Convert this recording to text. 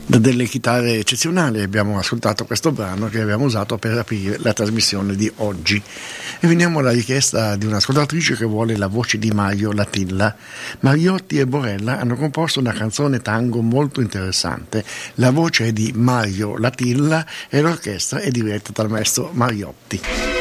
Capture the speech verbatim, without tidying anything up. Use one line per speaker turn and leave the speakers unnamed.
Da delle chitarre eccezionali abbiamo ascoltato questo brano che abbiamo usato per aprire la trasmissione di oggi. E veniamo alla richiesta di un'ascoltatrice che vuole la voce di Mario Latilla. Mariotti e Borella hanno composto una canzone tango molto interessante. La voce è di Mario Latilla e l'orchestra è diretta dal maestro Mariotti.